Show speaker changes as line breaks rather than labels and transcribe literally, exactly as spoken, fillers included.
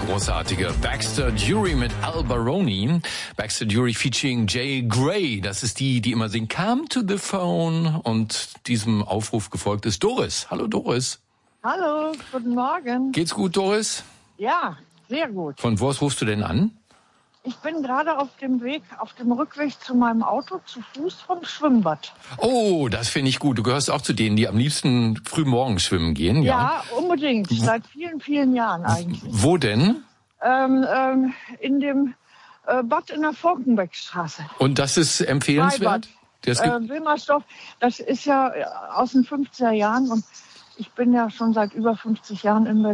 großartige Baxter Dury mit Al Baroni. Baxter Dury featuring Jay Gray. Das ist die, die immer singt Come to the Phone. Und diesem Aufruf gefolgt ist Doris. Hallo Doris.
Hallo, guten Morgen.
Geht's gut, Doris?
Ja, sehr gut.
Von wo aus rufst du denn an?
Ich bin gerade auf dem Weg, auf dem Rückweg zu meinem Auto, zu Fuß vom Schwimmbad.
Oh, das finde ich gut. Du gehörst auch zu denen, die am liebsten früh morgens schwimmen gehen, ja?
Ja, unbedingt. Seit vielen, vielen Jahren eigentlich.
Wo denn?
Ähm, ähm, in dem äh, Bad in der Falkenbeckstraße.
Und das ist empfehlenswert? Das
äh, Wilmersdorf, das ist ja aus den fünfziger Jahren und ich bin ja schon seit über fünfzig Jahren in Berlin.